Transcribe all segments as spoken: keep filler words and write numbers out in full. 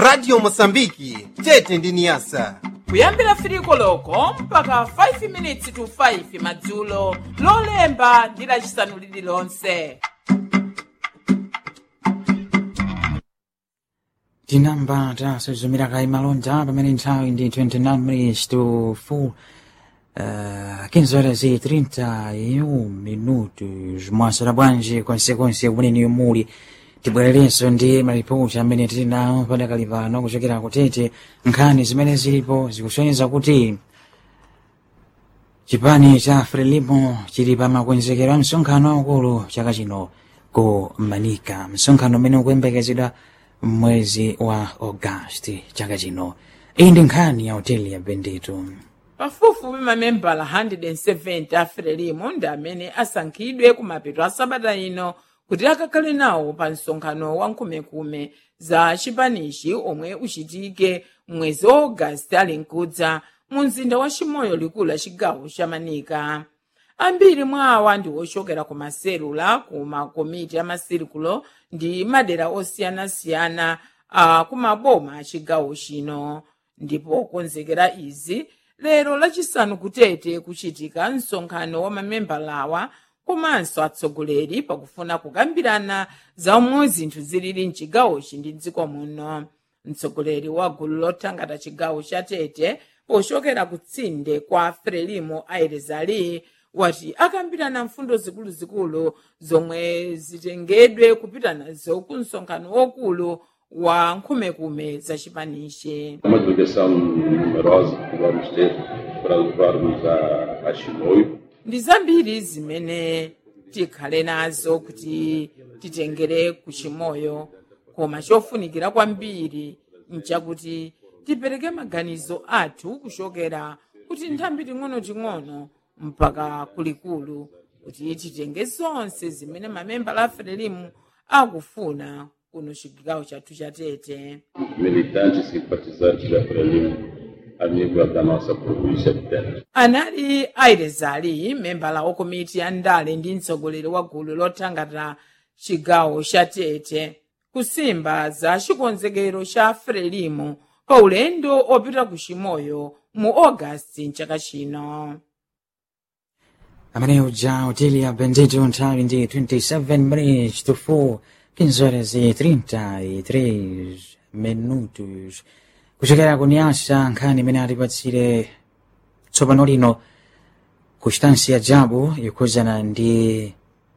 Radio Mosambiki tete ndi Niasa. Kuyambira firiko loko mpaka five minutes to five madzulo lolemba ndi lachisanu lililonse. Tinamba tasuzumira kai malonda pamene nthawi ndi twenty-nine minutes to four. Uh, quinze horas e trinta e um minutos. Mwasala bwanji konsekonse kumene yomuli tibwererenso ndi maripoti amene tili nawo padakali pano kuchokera kutete. Nkhani zimene zilipo zikusonyeza kuti chipani cha Frelimo chili pa makonzekero a msonkhano waukulu chaka chino ku Manika, msonkhano umene ukuyembekezedwa mwezi wa Agosti chaka chino. Iyi ndi nkhani ya hoteli ya Bendeto. Pafupifupi mamembala one hundred seventy a Frelimo ndi amene asankhidwe kumapeto a sabata ino kuti akakhale nawo pa msonkhano wa nkhumekume za chipanichi omwe uchitike mwezi wa Agosti ali nkudza mu mzinda wa Chimoyo likulu la chigawo cha Manika. Ambiri mwa awa ndi ochokera ku maselula, ku makomiti a masirikulo ndi madera osiyanasiyana a kumaboma a chigawo chino. Ndipo konzekera izi lero lachisanu kutete kuchitika msonkhano wa mamembalawa komanso atsogoleri pakufuna kukambirana za omwe zinthu zilili mchigawochi ndi dziko muno. Mtsogoleri wa gulu lothangata chigawo cha Tete pochokera kutsinde kwa Frelimo Airezali wati akambirana mfundo zikuluzikulu zomwe zitengedwe kupita nazo ku msonkhano wokulu wa nkhumekume za chipanichi. Uma delegação numerosa que vamos ter para levarmos a, a Chimoio. Ndi zambiri zimene tikhale nazo kuti titengere ku Chimoyo, koma chofunikira kwambiri nchakuti tipereke maganizo athu kuchokera kuti nthambi ting'ono-ting'ono mpaka kulikulu, kuti titenge zonse zimene mamembala a Frelimo akufuna kuno chigawo chathu cha Tete. Militantes e simpatizantes da Frelimo a nível da nossa província de Tete. Anali Airezali, membala wa komiti ya ndale ndi mtsogoleri wa gulu lothangata chigawo cha Tete, kusimba za chikonzekero cha Frelimo pa ulendo opita ku Chimoyo mu Agosti mchaka chino. Amene uja hoteli ya Bendeto nthawi ndi twenty-seven minutes to four, quinze horas e trinta e três minutos. Kuchokera ku Niasa, nkhani imene atipatsire tsopano lino ku stansi Jabu ikuzana ndi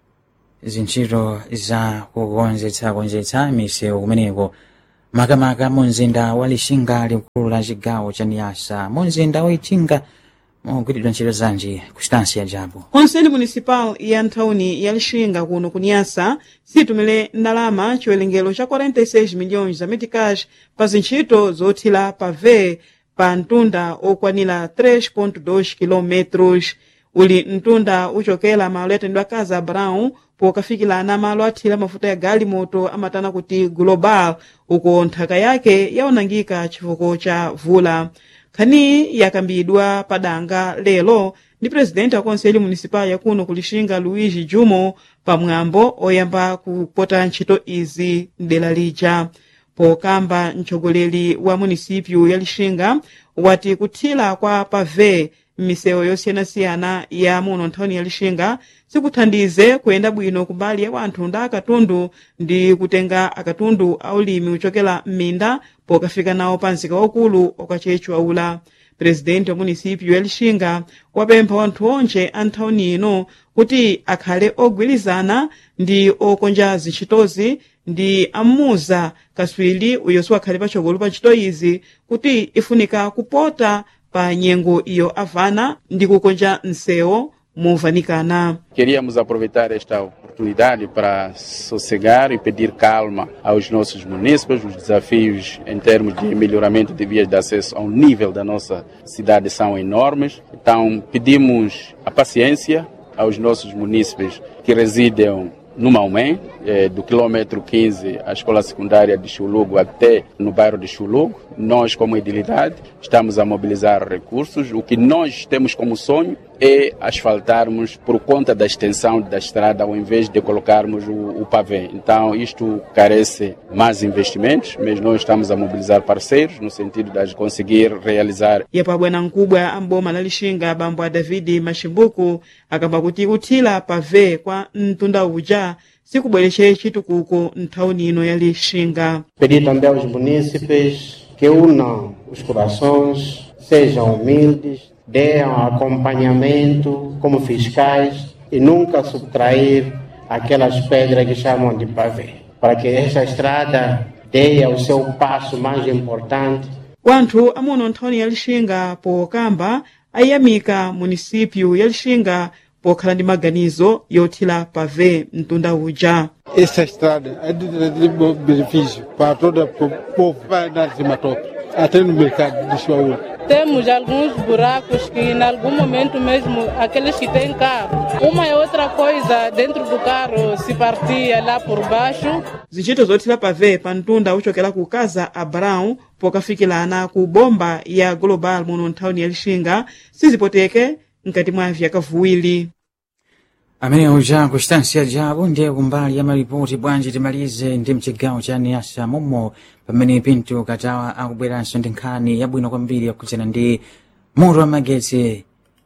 zintchito za kukonzetsa-konzetsa misewu kumeneko makamaka mu mzinda wa Lixinga likulu la chigawo cha Niasa. Mu mzinda wa Ichinga mugwiridwa ntchito zanji ku stansi Jabu. Konseli municipal ya nthawuni ya Lixinga kuno ku Niasa situmile ndalama chiwerengero cha forty-six milhões za meticais pa zintchito zothira pave pa mtunda okwanira three ponto two quilômetros. Uli mtunda uchokera malo yatendwa Casa Brown pokafikirana malo athira mafuta ya galimoto amatana kuti Global, uko nthaka yake yaonangika chifukwa cha vula. Nkhani yakambidwa padanga lero ndi presidenti wa konseli municipal yakuno ku Lixinga Luigi Jumo pamwambo oyamba kupota ntchito izi m'dera lija. Pokamba mtsogoleri wa munisipyu ya Lixinga wati kuthira kwa pave m'misewu yosiyanasiyana ya muno nthawuni ya Lixinga sikuthandize kuyenda bwino kumbali ya wanthu nda akatundu ndi kutenga akatundu aulimi uchokera m'minda pokafika nawo pa mzika wakulu okachechwa ula. Presidenti wa munisipyu ya Lixinga wapempha wanthu onse a nthawuni ino kuti akhale ogwirizana ndi okonja zintchitozi ndi amuza kaswiri uyonso akhale patsogolo pa ntchito izi kuti ifunika kupota pa nyengo iyo avana ndi kukonja msewu movanikana. Queríamos aproveitar esta oportunidade para sossegar e pedir calma aos nossos munícipes. Os desafios em termos de melhoramento de vias de acesso ao nível da nossa cidade são enormes. Então pedimos a paciência aos nossos munícipes que residem no Maomé, eh, do quilômetro quinze, a escola secundária de Chulugo até no bairro de Chulugo. Nós, como edilidade, estamos a mobilizar recursos. O que nós temos como sonho é asfaltarmos por conta da extensão da estrada ao invés de colocarmos o, o pavê. Então isto carece mais investimentos, mas nós estamos a mobilizar parceiros no sentido de conseguir realizar. Yepa bwana nkubwa amboma la Lixinga bambo a David Mashimbuku akamba kuti kuthira pavê kwa mtunda uja sikubwerexe chitukuko nthawini ino ya Lixinga. Pedir também aos munícipes que unam os corações, sejam humildes, deem acompanhamento como fiscais e nunca subtrair aquelas pedras que chamam de pavê, para que esta estrada dê o seu passo mais importante. Wanthu amuno nthawini ya Lixinga pokamba ayamika munisípio ya Lixinga pokhala ndi maganizo yothira pavê mtunda uja. Essa estrada é de bom benefício para todo o povo, vai dar de matope, até no mercado de Chuaú. Temos alguns buracos que em algum momento mesmo aqueles que têm carro, uma e outra coisa dentro do carro se partia lá por baixo. Zintchito zothira pavê pa mtunda uchokera ku Casa Abraão pokafikirana ku bomba ya Global muno nthawini ya Lixinga sizipoteke nkati mwa vyaka viwiri. Amene uja Constância Jabu ndiye kumbali ya malipoti bwanji timalize ndi mchigawo cha Niasa momwe pamene Pinto Katawa akubweranso ndi nkhani yabwino kwambiri yakhudzana ndi moto wa magetsi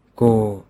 ku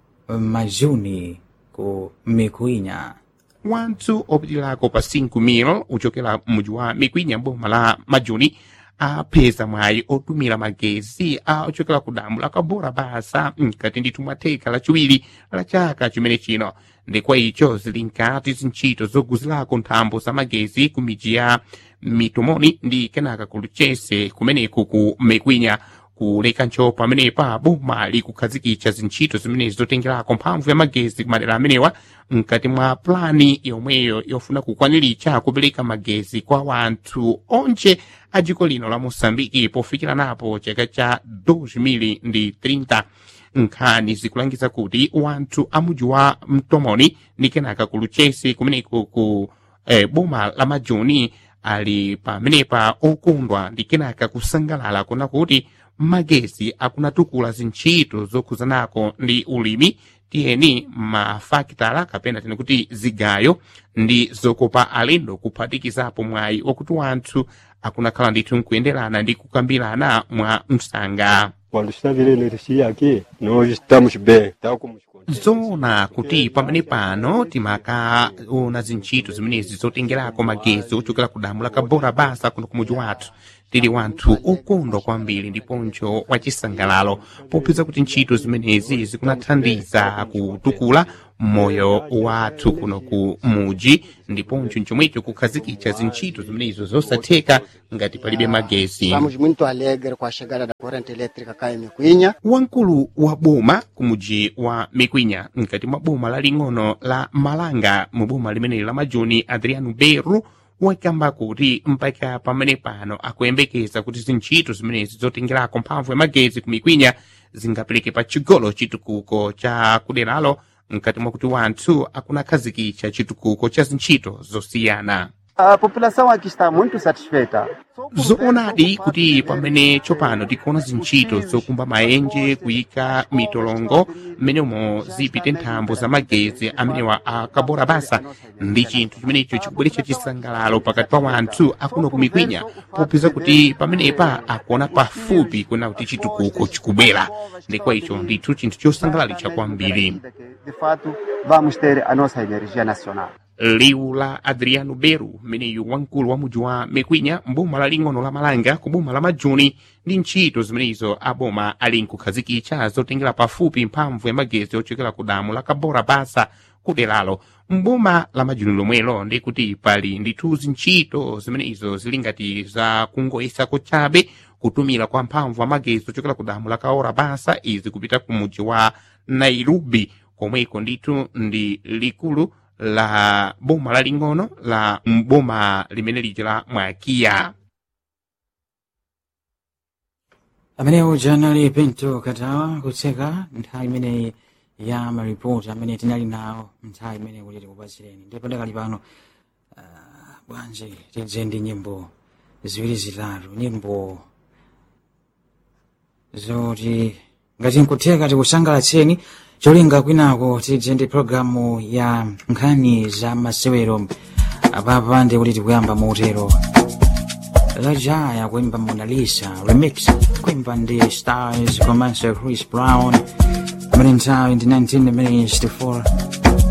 Majuni ku Mikwinya. Wanthu opitirako pa cinco mil uchokera mudzi wa Mikwinya boma la Majuni apeza mwayi otumira magezi a ochokera ku damu la Kabora Basa mkati ndithu mwa theka lachiwiri la chaka chimene chino. Ndikwa icho zili nkati zintchito zoguzirako nthambo za magezi ku midzi ya Mitomoni ndi kenaka ku Lucese kumeneku ku Mikwinya. Kuleka ntchito pamenepa boma likukhazikitsa zintchito zimenezi zotengerako mphamvu ya magezi kumadera amenewa mkati mwa plani yomweyo yofuna kukwaniritsa kupereka magezi kwa wanthu onse a dziko lino la Moçambique pofikira napo chaka cha dois mil e trinta. Nkhani zikulangiza kuti wanthu a mudzi wa Mtomoni ndi kenaka ku Lucese kumeneko ku eh, boma la Majuni ali pamenepa okondwa ndi kenaka kusangalala kuna kuti magezi akunatukula zintchito zokhuzanako ndi ulimi tiyeni mafakitala kapena tene kuti zigayo ndi zokopa alendo kuphatikizapo mwayi okuti wanthu akunakhala ndithu nkuyenderana ndi kukambirana mwa msanga. Quando está virando energia aqui, nós estamos bem, tal como zona kuti pamene pano timakaona zintchito zimenezi zotengerako magezi ochokera ku damu la Kabora Basa kuno kumudzi wathu tili wanthu okondwa kwambiri ndiponso wachisangalalo popeza kuti ntchito zimenezi zikunathandiza kutukula moyo wathu kuno ku mudzi ndiponso nchomwecho kukhazikitsa zintchito zimenezo zosatheka ngati palibe magezi. Estamos muito alegres com a chegada da corrente elétrica cá em Mikwinya. Wankulu wa boma ku mudzi wa Mikwinya nkati mwa boma laling'ono la Malanga mu boma limeneli la Majuni Adriano Beru wakamba kuti mpaka pamene pano akuyembekeza kuti zintchito zimenezi zotengerako mphamvu ya magezi ku Mikwinya zingapereke pa chigolo chitukuko cha kuderalo nkati mwa kuti wanthu akunakhazikitsa chitukuko cha zintchito zosiyana. A população aqui está muito satisfeita. Zoonadi kuti pamene tsopano tikuona zintchito zokumba maenje kuyika mitolongo mmenemo zipite nthambo za magezi amenewa a Kabora Basa ndi chinthu chimenecho chikubweretsa chisangalalo pakati pa wanthu akuno ku Mikwinya popeza kuti pamenepa akuona pafupi kuna kuti chitukuko chikubwera ndikwa icho ndithu chinthu chosangalalitsa kwambiri. De fato vamos ter a nossa energia nacional. Liu la Adriano Beru meneyu wankulu wa mudzi wa Mikwinya mboma laling'ono la Malanga ku boma la Majuni ndi ntchito zimenezo aboma ali nkukhazikitsa zotengera pafupi mphamvu ya magezi ochokera ku damu la Kabora Basa kuderalo mboma la Majuni lomwelo ndi kuti pali ndithu zintchito zimenezo zili ngati za kungoyesako chabe kutumira kwa mphamvu ya magezi ochokera ku damu la Kabora Basa izi kupita ku mudzi wa Nairobi komweko ndithu ndi likulu la boma laling'ono la boma limene lija la Mwakiya. Amene uja anali Pinto Katawa kutseka nthawi imeneyi ya maripoti amene tinali nawo nthawi imene kuti tikupatsireni ndipo ndakali pano bwanji tidze ndi nyimbo ziwiri zitatu nyimbo zoti ngati nkutheka tikusangalatseni cholinga kwinako tidze ndi programu ya nkhani za masewero apapa ndi kuti tikuyamba motero Lajaya kuimba Mona Lisa remix kuimba ndi Stars komanso Chris Brown amene nthawi ndi nineteen minutes to four